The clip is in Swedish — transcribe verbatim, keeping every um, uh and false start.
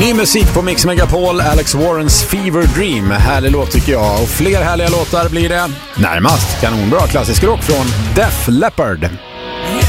Ny musik på Mix Megapol, Alex Warrens Fever Dream. Härlig låt tycker jag. Och fler härliga låtar blir det närmast. Kanonbra klassisk rock från Def Leppard.